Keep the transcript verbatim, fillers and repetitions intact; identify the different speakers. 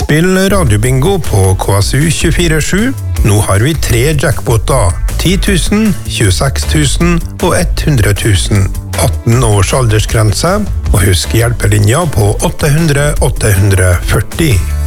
Speaker 1: Spill radiobingo på K S U tjuefire sju. Nå har vi tre jackpoter. ti tusen, tjueseks tusen og hundre tusen. atten års aldersgrense, og husk hjelpelinja på åtte hundre åtte hundre førti.